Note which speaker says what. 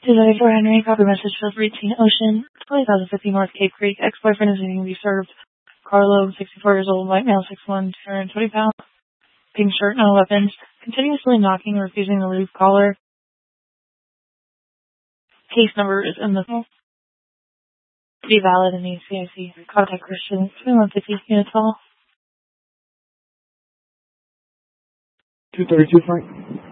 Speaker 1: 294 Henry, copy message field for 18 Ocean, 20,050 North Cape Creek. Ex-boyfriend is needing to be served. Carlo, 64 years old, white male, 6'1", 220 pounds. Pink shirt, no weapons. Continuously knocking, refusing to leave caller. Case number is in the be valid in the CIC. Contact Christian, 2150 units all.
Speaker 2: 232 Frank.